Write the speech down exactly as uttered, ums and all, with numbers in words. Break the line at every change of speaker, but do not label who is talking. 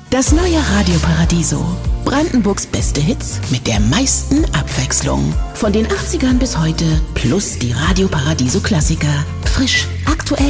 Das neue Radio Paradiso. Brandenburgs beste Hits mit der meisten Abwechslung. Von den achtzigern bis heute plus die Radio Paradiso Klassiker. Frisch, aktuell.